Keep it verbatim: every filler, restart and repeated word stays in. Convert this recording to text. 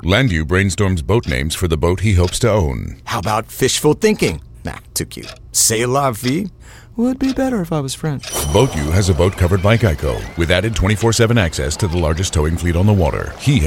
Landu brainstorms boat names for the boat he hopes to own. How about fishful thinking? Nah, too cute. C'est la vie? Would be better if I was French. BoatU has a boat covered by Geico with added twenty-four seven access to the largest towing fleet on the water. He